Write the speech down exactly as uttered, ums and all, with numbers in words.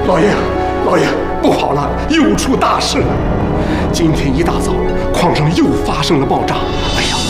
老爷，老爷，不好了，又出大事了！今天一大早，矿上又发生了爆炸。哎呀，